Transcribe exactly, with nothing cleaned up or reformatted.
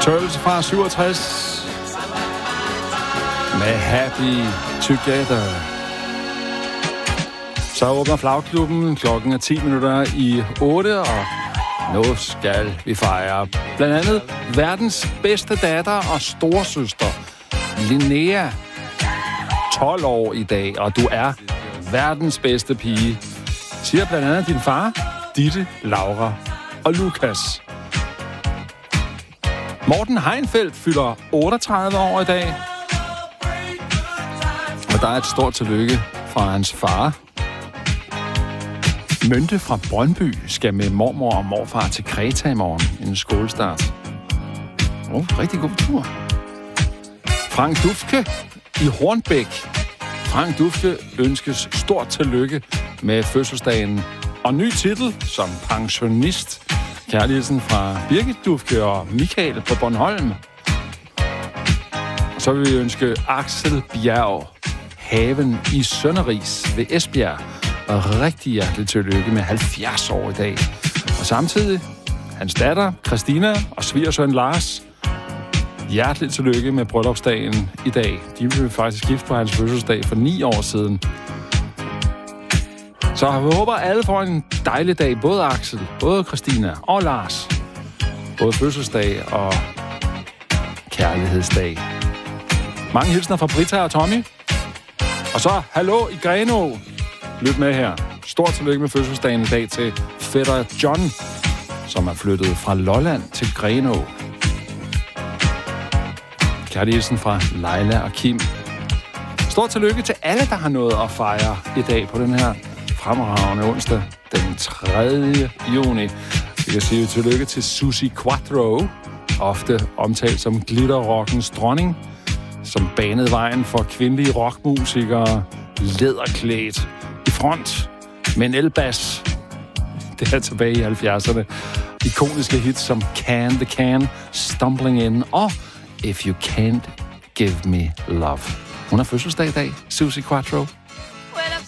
Turtles fra syvogtres med Happy Together. Så åbner flagklubben. Klokken er ti minutter i otte, og nu skal vi fejre blandt andet verdens bedste datter og storsøster, Linnea. tolv år i dag, og du er verdens bedste pige, siger blandt andet din far, Ditte, Laura og Lukas. Morten Heinfeldt fylder otteogtredive år i dag, og der er et stort tillykke fra hans far. Mønte fra Brøndby skal med mormor og morfar til Kreta i morgen inden skolestart. Åh, oh, rigtig god tur. Frank Dufke i Hornbæk. Frank Dufke ønskes stort tillykke med fødselsdagen og ny titel som pensionist. Kærligheden fra Birgit Dufke og Michael på Bornholm. Og så vil vi ønske Axel Bjerg, Haven i Sønderis ved Esbjerg, og rigtig hjerteligt tillykke med halvfjerds år i dag. Og samtidig hans datter Christina og svigersøn Lars, hjerteligt tillykke med bryllupsdagen i dag. De blev faktisk gift på hans fødselsdag for ni år siden. Så jeg håber, alle får en dejlig dag. Både Axel, både Christina og Lars. Både fødselsdag og kærlighedsdag. Mange hilsner fra Britta og Tommy. Og så, hallo i Grenå. Lyt med her. Stort tillykke med fødselsdagen i dag til fætter John, som er flyttet fra Lolland til Grenå. Kærligheden fra Leila og Kim. Stort tillykke til alle, der har noget at fejre i dag på den her fremragende onsdag, den tredje juni. Vi kan sige tillykke til Suzi Quatro, ofte omtalt som glitterrockens dronning, som banede vejen for kvindelige rockmusikere, læderklædt i front med en elbas. Det er tilbage i halvfjerdserne. Ikoniske hits som Can the Can, Stumbling In og If You Can't Give Me Love. Hun har fødselsdag i dag, Suzi Quatro.